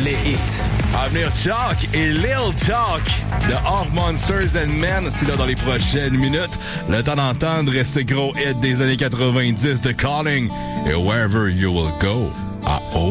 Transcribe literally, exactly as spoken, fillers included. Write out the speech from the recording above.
les hits. À venir, Chalk et Lil Chalk de Hard Monsters and Men. C'est là dans les prochaines minutes. Le temps d'entendre ce gros hit des années quatre-vingt-dix de Calling et Wherever You Will Go à O.